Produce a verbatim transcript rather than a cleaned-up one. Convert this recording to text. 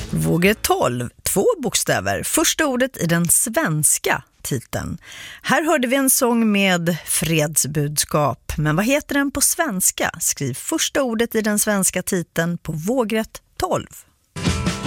Vågrätt tolv, två bokstäver, första ordet i den svenska titeln. Här hörde vi en sång med fredsbudskap, men vad heter den på svenska? Skriv första ordet i den svenska titeln på vågrätt tolv.